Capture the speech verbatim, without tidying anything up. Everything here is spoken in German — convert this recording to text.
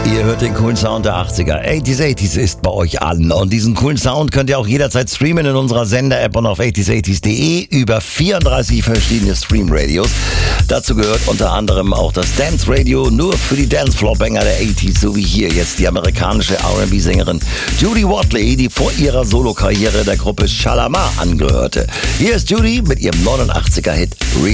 Ihr hört den coolen Sound der achtziger. achtziger, achtziger ist bei euch an. Und diesen coolen Sound könnt ihr auch jederzeit streamen in unserer Sender-App und auf achtziger achtziger punkt de über vierunddreißig verschiedene Stream-Radios. Dazu gehört unter anderem auch das Dance-Radio, nur für die Dancefloor-Banger der achtziger, so wie hier jetzt die amerikanische R and B-Sängerin Judy Watley, die vor ihrer Solokarriere der Gruppe Shalamar angehörte. Hier ist Judy mit ihrem neunundachtziger-Hit